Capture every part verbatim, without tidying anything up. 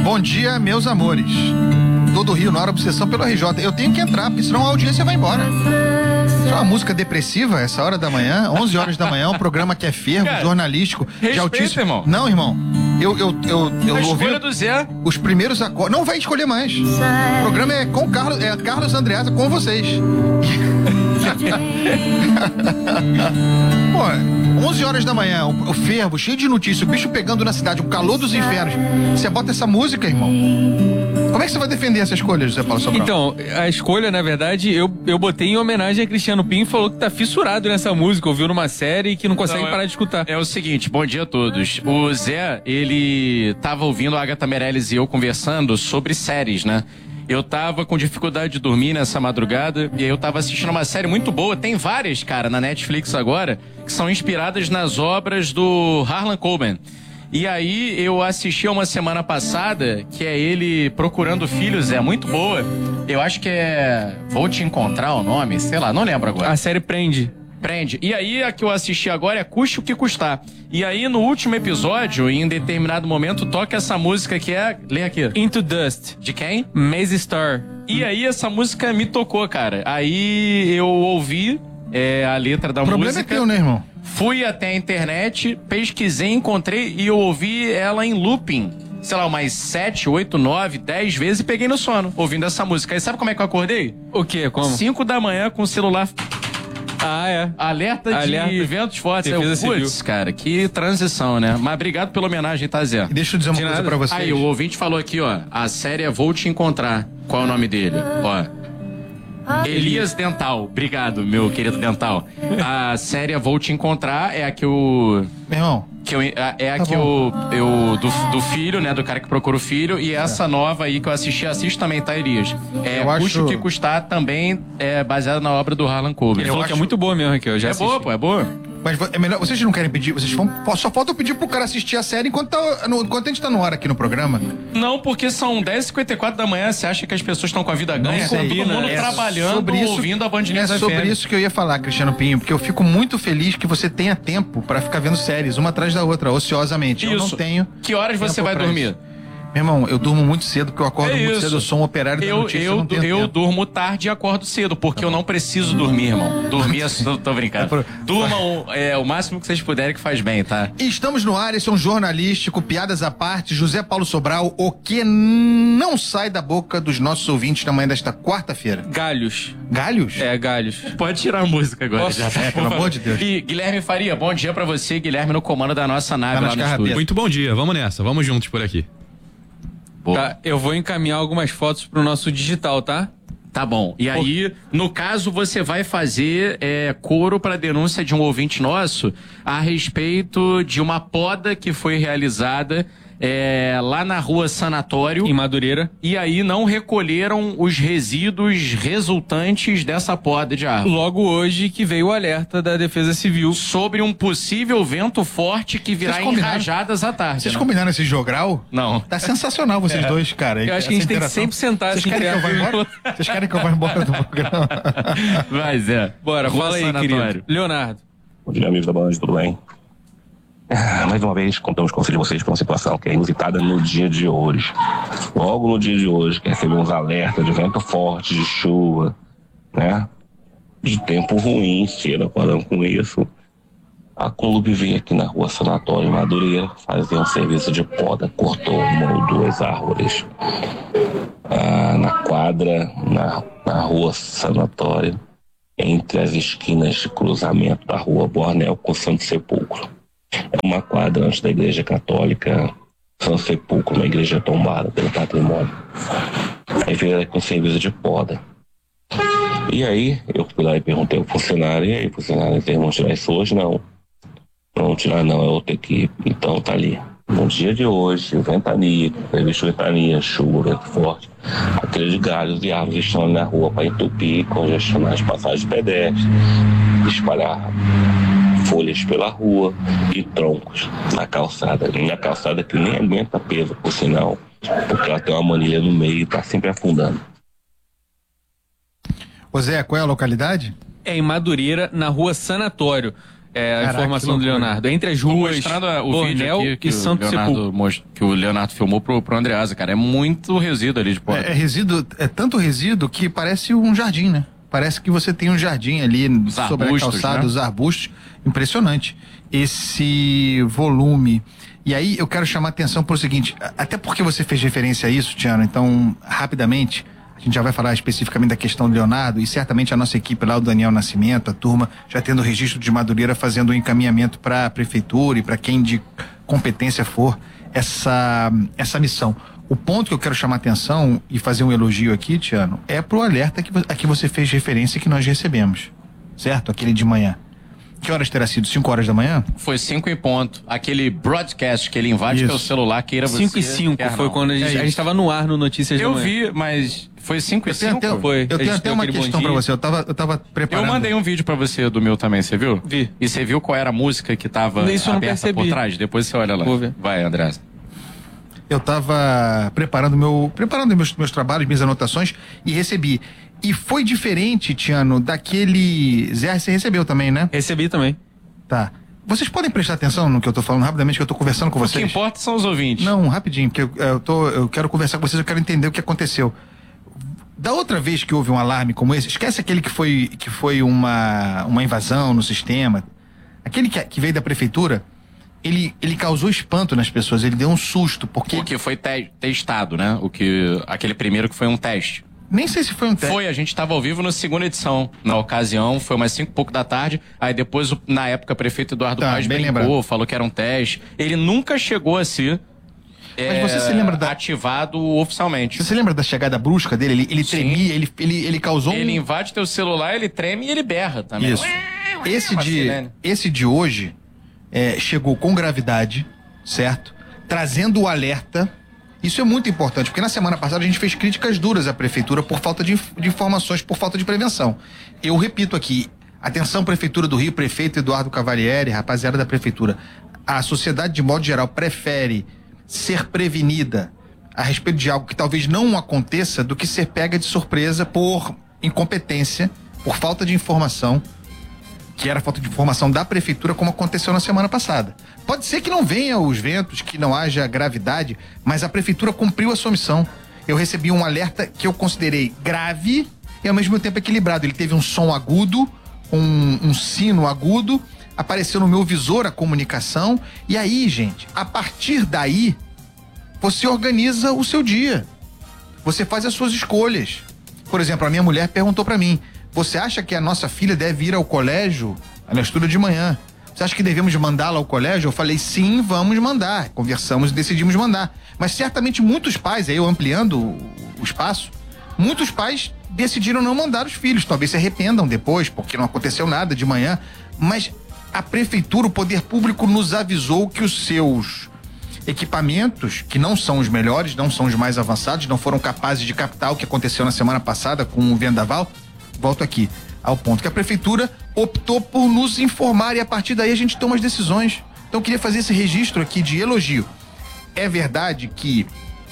Bom dia, meus amores. Todo Rio, na hora obsessão pelo R J. Eu tenho que entrar, porque senão a audiência vai embora. Isso é uma música depressiva, essa hora da manhã, onze horas da manhã, um programa que é fervo, cara, jornalístico, respeita, de altíssimo. Irmão. Não, irmão. Eu, eu, eu, eu a ouvi escolha do Zé. Os primeiros acordes. Não vai escolher mais. O programa é com Carlos, é Carlos Andreasa com vocês. Pô, onze horas da manhã, o, o fervo, cheio de notícias, o bicho pegando na cidade, o calor dos infernos. Você bota essa música, irmão. Como é que você vai defender essa escolha, José Paulo Sobral? Então, a escolha, na verdade, eu, eu botei em homenagem a Cristiano Pinho, falou que tá fissurado nessa música, ouviu numa série e que não consegue Não, parar é, de escutar. É o seguinte, bom dia a todos. O Zé, ele tava ouvindo a Agatha Meirelles e eu conversando sobre séries, né? Eu tava com dificuldade de dormir nessa madrugada e aí eu tava assistindo uma série muito boa. Tem várias, cara, na Netflix agora, que são inspiradas nas obras do Harlan Coben. E aí eu assisti uma semana passada, que é ele procurando filhos, é muito boa. Eu acho que é Vou Te Encontrar o nome, sei lá, não lembro agora. A série Prende. Prende. E aí a que eu assisti agora é Custe o que Custar. E aí no último episódio, em determinado momento, toca essa música que é... Lê aqui. Into Dust. De quem? Maze Star. E aí essa música me tocou, cara. Aí eu ouvi é, a letra da música. O música. problema é teu, né, irmão? Fui até a internet, pesquisei, encontrei e eu ouvi ela em looping. Sei lá, umas sete, oito, nove, dez vezes e peguei no sono, ouvindo essa música. E sabe como é que eu acordei? O quê? Como? Cinco da manhã com o celular... Ah, é. Alerta, Alerta de ventos fortes. Defesa eu, Civil. Putz, cara, que transição, né? Mas obrigado pela homenagem, tá, Zé? E deixa eu dizer uma De coisa nada. pra vocês. Aí, o ouvinte falou aqui, ó. A série é Vou Te Encontrar. Qual é o nome dele? Ó. Elias Dental. Obrigado, meu querido Dental. A série é Vou Te Encontrar é a que o... Meu irmão. Que eu, é a Tá que bom. eu, eu do, do filho, né? Do cara que procura o filho. E essa é. nova aí que eu assisti, assisto também, tá, Elias? É, Eu Custe acho- o que Custar também é baseada na obra do Harlan Coben. Ele falou acho- que é muito boa mesmo, que eu já É assisti. boa, pô, é boa. Mas é melhor. Vocês não querem pedir? Vocês vão, só falta eu pedir pro cara assistir a série enquanto, tá, no, enquanto a gente tá no ar aqui no programa. Não, porque são dez e cinquenta e quatro da manhã. Você acha que as pessoas estão com a vida ganha? sei. Todo mundo É trabalhando, sobre isso- ouvindo a Band News É sobre F M. isso que eu ia falar, Cristiano Pinho, porque eu fico muito feliz que você tenha tempo pra ficar vendo séries, uma atrás da outra, ociosamente. Eu não Isso. tenho. Que horas você tempo vai pra dormir? isso. Meu irmão, eu durmo muito cedo, porque eu acordo É muito isso. cedo, eu sou um operário da Eu, notícia, eu, eu não tenho eu tempo. durmo tarde e acordo cedo, porque eu não preciso dormir, irmão. Dormir é... Tô, tô brincando. Durmam é, o máximo que vocês puderem que faz bem, tá? Estamos no ar, esse é um jornalístico, piadas à parte, José Paulo Sobral, o que não sai da boca dos nossos ouvintes na manhã desta quarta-feira. Galhos. Galhos? É, galhos. Pode tirar a música agora. Posso? Já, É, pelo amor de Deus. E Guilherme Faria, bom dia pra você, Guilherme, no comando da nossa nave Tá lá nas no carrapetas. estúdio. Muito bom dia, vamos nessa, vamos juntos por aqui. Boa. Tá, eu vou encaminhar algumas fotos pro nosso digital, tá? Tá bom. E aí, no caso, você vai fazer é, coro para denúncia de um ouvinte nosso a respeito de uma poda que foi realizada é, lá na rua Sanatório. Em Madureira. E aí não recolheram os resíduos resultantes dessa poda de árvore. Logo hoje que veio o alerta da Defesa Civil. Sobre um possível vento forte que virá Vocês em combinaram? rajadas à tarde. Vocês né? combinaram esse jogral? Não. Tá sensacional vocês dois, cara. Eu acho que a gente tem que sempre sentar Vocês assim, querem que eu vá criar- embora? Vocês querem que eu vá embora do programa? Mas é. Bora, Rua fala aí, Sanatório. querido. Leonardo. Bom dia, amigos da Band, tudo bem? Ah, Mais uma vez, contamos com o conselho de vocês para uma situação que é inusitada no dia de hoje. Logo no dia de hoje, que recebemos alerta de vento forte, de chuva, né? De tempo ruim, se acordando com isso. A clube veio aqui na rua Sanatório, em Madureira, fazer um serviço de poda, cortou uma ou duas árvores ah, na quadra, na, na rua Sanatório, entre as esquinas de cruzamento da rua Bornel com Santo Sepulcro. É uma quadra antes da igreja católica Santo Sepulcro, uma igreja tombada pelo patrimônio. Aí veio com serviço de poda. E aí, eu fui lá e perguntei ao funcionário, e aí, funcionário, vocês vão tirar isso hoje? Não. Não vão tirar não, é outra equipe. Então tá ali. No dia de hoje, ventania, previsto ventania, chuva forte, aqueles galhos e árvores estão ali na rua para entupir, congestionar as passagens de pedestres, espalhar folhas pela rua e troncos na calçada. Na calçada que nem aguenta peso, por sinal, porque ela tem uma manilha no meio e está sempre afundando. Ô Zé, qual é a localidade? É em Madureira, na rua Sanatório. é, a Caraca, informação que do Leonardo. Entre as ruas, mostrando o vídeo Bornel aqui que e o Santo Leonardo Sepulcro. most- que o Leonardo filmou pro, pro Andreasa, cara. É muito resíduo ali de porta. É, é resíduo, é tanto resíduo que parece um jardim, né? Parece que você tem um jardim ali sobre a arbustos, calçada, né? os arbustos. Impressionante. Esse volume. E aí eu quero chamar a atenção para o seguinte, até porque você fez referência a isso, Tiano, então, rapidamente, a gente já vai falar especificamente da questão do Leonardo e certamente a nossa equipe lá, o Daniel Nascimento, a turma, já tendo o registro de Madureira, fazendo o encaminhamento para a prefeitura e para quem de competência for essa, essa missão. O ponto que eu quero chamar a atenção e fazer um elogio aqui, Tiano, é pro alerta que, a que você fez referência que nós recebemos, certo? Aquele de manhã. Que horas terá sido? cinco horas da manhã? Foi cinco em ponto. Aquele broadcast que ele invade Isso. teu celular, queira você. cinco e cinco quer foi não. quando a gente, É a gente isso. tava no ar no Notícias Eu da Manhã. vi, mas foi cinco e Eu tenho cinco? até, Foi. eu A tenho gente até deu uma aquele questão bom pra dia. você. Eu tava, eu tava preparando. Eu mandei um vídeo pra você do meu também, você viu? Vi. E você viu qual era a música que tava Isso eu não aberta por percebi. trás? Depois você olha lá. Vou ver. Vai, André. Eu tava preparando meu, preparando meus, meus trabalhos, minhas anotações e recebi. E foi diferente, Tiano, daquele... Zé, você recebeu também, né? Recebi também. Tá. Vocês podem prestar atenção no que eu tô falando rapidamente, que eu tô conversando com O que vocês? importa são os ouvintes. Não, rapidinho, porque eu, eu, tô, eu quero conversar com vocês, eu quero entender o que aconteceu. Da outra vez que houve um alarme como esse, esquece aquele que foi, que foi uma, uma invasão no sistema. Aquele que, que veio da prefeitura, ele, ele causou espanto nas pessoas, ele deu um susto, porque... O que foi te- testado, né? O que, aquele primeiro que foi um teste. Nem sei se foi um teste. Foi, a gente estava ao vivo na segunda edição. Na ocasião, foi umas cinco e pouco da tarde. Aí depois, o- na época, o prefeito Eduardo Tá, Paz bem brincou, lembrado. falou que era um teste. Ele nunca chegou a ser é, você se lembra da- ativado oficialmente. Você se lembra da chegada brusca dele? Ele, ele Sim. tremia, ele, ele, ele causou Ele um... invade teu celular, ele treme e ele berra também. Isso. Esse Uma de, sirene. esse de hoje é, chegou com gravidade, certo? Trazendo o alerta. Isso é muito importante, porque na semana passada a gente fez críticas duras à prefeitura por falta de, de informações, por falta de prevenção. Eu repito aqui, atenção Prefeitura do Rio, prefeito Eduardo Cavalieri, rapaziada da prefeitura, a sociedade de modo geral prefere ser prevenida a respeito de algo que talvez não aconteça do que ser pega de surpresa por incompetência, por falta de informação, que era falta de informação da prefeitura, como aconteceu na semana passada. Pode ser que não venha os ventos, que não haja gravidade, mas a prefeitura cumpriu a sua missão. Eu recebi um alerta que eu considerei grave e ao mesmo tempo equilibrado. Ele teve um som agudo, um, um sino agudo, apareceu no meu visor a comunicação, e aí, gente, a partir daí, você organiza o seu dia. Você faz as suas escolhas. Por exemplo, a minha mulher perguntou pra mim: você acha que a nossa filha deve ir ao colégio? Ela estuda de manhã. Você acha que devemos mandá-la ao colégio? Eu falei, sim, vamos mandar. Conversamos e decidimos mandar. Mas certamente muitos pais, aí eu ampliando o, o espaço, muitos pais decidiram não mandar os filhos. Talvez se arrependam depois, porque não aconteceu nada de manhã. Mas a prefeitura, o poder público nos avisou que os seus equipamentos, que não são os melhores, não são os mais avançados, não foram capazes de captar o que aconteceu na semana passada com o vendaval. Volto aqui ao ponto que a prefeitura optou por nos informar e a partir daí a gente toma as decisões. Então eu queria fazer esse registro aqui de elogio. É verdade que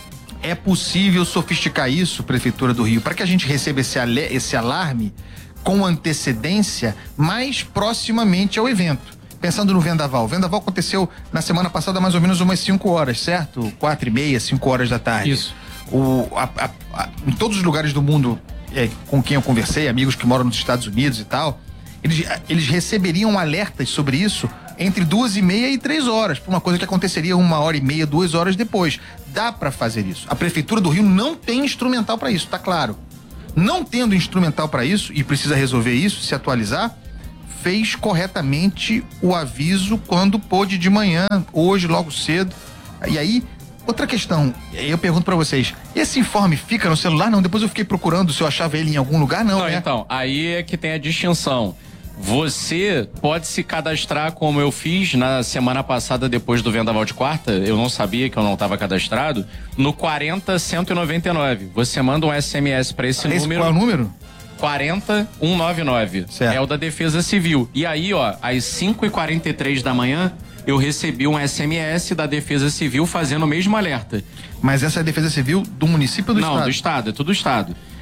é possível sofisticar isso, Prefeitura do Rio, para que a gente receba esse, ale- esse alarme com antecedência mais proximamente ao evento. Pensando no vendaval. O vendaval aconteceu na semana passada mais ou menos umas cinco horas, certo? Quatro e meia, cinco horas da tarde. Isso. O, a, a, a, em todos os lugares do mundo é, com quem eu conversei, amigos que moram nos Estados Unidos e tal, eles, eles receberiam alertas sobre isso entre duas e meia e três horas, por uma coisa que aconteceria uma hora e meia, duas horas depois. Dá para fazer isso. A Prefeitura do Rio não tem instrumental para isso, tá claro. Não tendo instrumental para isso, e precisa resolver isso, se atualizar, fez corretamente o aviso quando pôde de manhã, hoje, logo cedo. E aí, outra questão, eu pergunto para vocês, esse informe fica no celular? Não, depois eu fiquei procurando se eu achava ele em algum lugar, não, Não, né? então, aí é que tem a distinção. Você pode se cadastrar como eu fiz na semana passada depois do Vendaval de quarta, eu não sabia que eu não estava cadastrado, no quarenta cento e noventa e nove. Você manda um S M S para esse, Esse número. qual é o número? quarenta cento e noventa e nove. Certo. É o da Defesa Civil. E aí, ó, às cinco e quarenta e três da manhã, eu recebi um S M S da Defesa Civil fazendo o mesmo alerta. Mas essa é a Defesa Civil do município ou do não, estado? do Estado, é tudo Estado.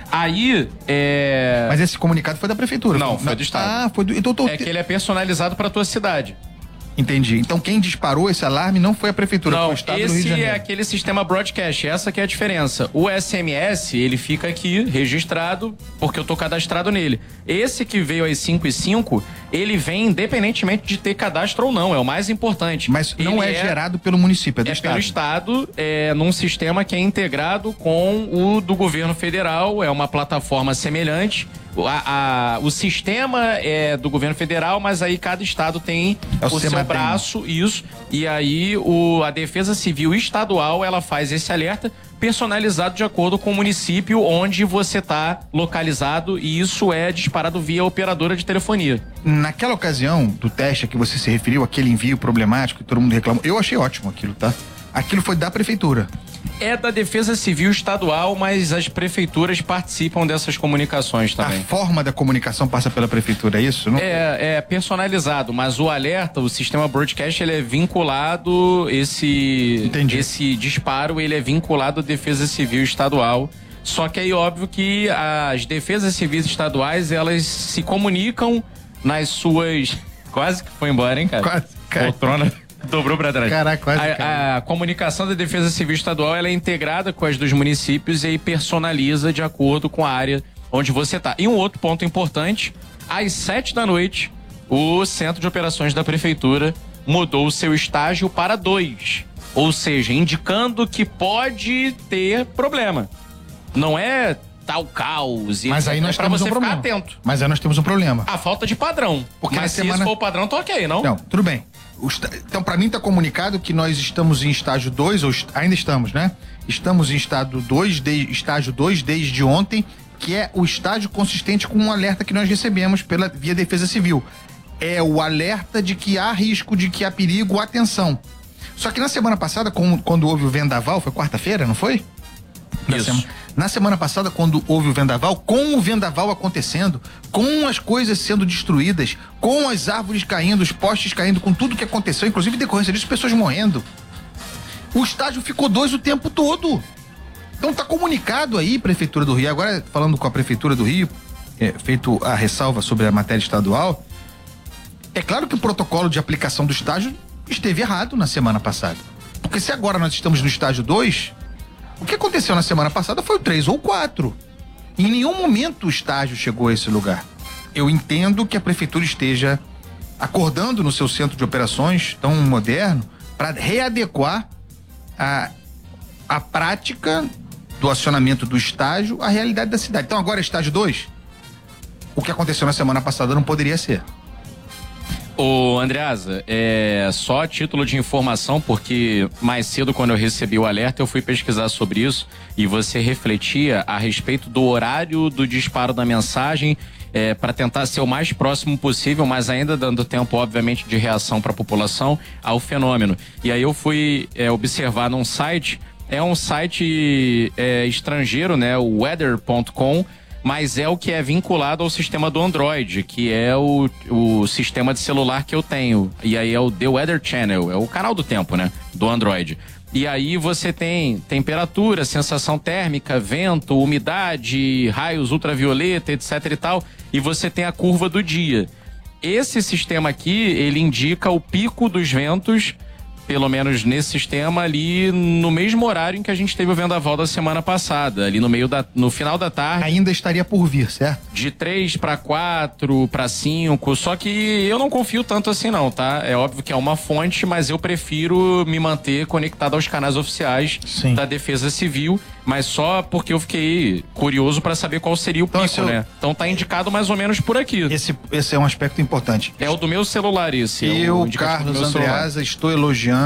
Aí, é... Mas esse comunicado foi da prefeitura? Não, foi do Estado. Ah, foi do... Então, tô... É que ele é personalizado pra tua cidade. Entendi. Então quem disparou esse alarme não foi a prefeitura, Não, foi o Estado do Rio de esse Janeiro. é aquele sistema broadcast, essa que é a diferença. O S M S, ele fica aqui registrado porque eu tô cadastrado nele. Esse que veio às cinco e cinco, ele vem independentemente de ter cadastro ou não, é o mais importante. Mas não é, é gerado pelo município, é do é Estado. pelo Estado, é num sistema que é integrado com o do governo federal, é uma plataforma semelhante. A, a, o sistema é do governo federal, mas aí cada estado tem é o, o seu braço, isso. E aí o, a Defesa Civil Estadual, ela faz esse alerta personalizado de acordo com o município onde você está localizado, e isso é disparado via operadora de telefonia. Naquela ocasião do teste a que você se referiu, aquele envio problemático que todo mundo reclamou, eu achei ótimo aquilo, tá? Aquilo foi da prefeitura. É da Defesa Civil Estadual, mas as prefeituras participam dessas comunicações também. A forma da comunicação passa pela prefeitura, é isso? Não... É, é personalizado, mas o alerta, o sistema broadcast, ele é vinculado, esse, Entendi. esse disparo, ele é vinculado à Defesa Civil Estadual. Só que aí, óbvio que as defesas civis estaduais, elas se comunicam nas suas... Quase que foi embora, hein, cara? Quase, cara. Poltrona... Dobrou pra trás. Caraca, quase. A, a comunicação da Defesa Civil Estadual, ela é integrada com as dos municípios e aí personaliza de acordo com a área onde você tá. E um outro ponto importante, às sete da noite, o Centro de Operações da Prefeitura mudou o seu estágio para dois. Ou seja, indicando que pode ter problema. Não é tal caos. E Mas aí nós é pra temos você um problema. ficar atento. Mas aí nós temos um problema. A falta de padrão. Porque Mas na se semana... isso for o padrão, tô ok, não? Não, tudo bem. O esta... Então, pra mim tá comunicado que nós estamos em estágio dois, ou est... ainda estamos, né? Estamos em estágio dois, de... estágio dois desde ontem, que é o estágio consistente com um alerta que nós recebemos pela via Defesa Civil. É o alerta de que há risco, de que há perigo, atenção. Só que na semana passada, com... quando houve o vendaval, foi quarta-feira, não foi? Na Isso. Sema... Na semana passada, quando houve o vendaval, com o vendaval acontecendo, com as coisas sendo destruídas, com as árvores caindo, os postes caindo, com tudo que aconteceu, inclusive em decorrência disso, pessoas morrendo, o estágio ficou dois o tempo todo. Então tá comunicado aí, Prefeitura do Rio, agora falando com a Prefeitura do Rio, é, feito a ressalva sobre a matéria estadual, é claro que o protocolo de aplicação do estágio esteve errado na semana passada. Porque se agora nós estamos no estágio dois... O que aconteceu na semana passada foi o três ou quatro. Em nenhum momento o estágio chegou a esse lugar. Eu entendo que a prefeitura esteja acordando no seu centro de operações tão moderno para readequar a, a prática do acionamento do estágio à realidade da cidade. Então agora é estágio dois? O que aconteceu na semana passada não poderia ser. Ô, Andreasa, é só a título de informação, porque mais cedo, quando eu recebi o alerta, eu fui pesquisar sobre isso e você refletia a respeito do horário do disparo da mensagem, é, para tentar ser o mais próximo possível, mas ainda dando tempo, obviamente, de reação para a população ao fenômeno. E aí eu fui é, observar num site, é um site é, estrangeiro, né, o weather ponto com, mas é o que é vinculado ao sistema do Android, que é o, o sistema de celular que eu tenho. E aí é o The Weather Channel, é o canal do tempo, né? Do Android. E aí você tem temperatura, sensação térmica, vento, umidade, raios ultravioleta, etc e tal. E você tem a curva do dia. Esse sistema aqui, ele indica o pico dos ventos, pelo menos nesse sistema, ali no mesmo horário em que a gente teve o vendaval da semana passada, ali no meio da, no final da tarde. Ainda estaria por vir, certo? De três para quatro, para cinco, só que eu não confio tanto assim não, tá? É óbvio que é uma fonte, mas eu prefiro me manter conectado aos canais oficiais Sim. da Defesa Civil, mas só porque eu fiquei curioso para saber qual seria o Então, pico, eu... né? Então tá indicado mais ou menos por aqui. Esse, esse é um aspecto importante. É o do meu celular esse. é Eu, o indicativo do Carlos meu celular. Andreasa, estou elogiando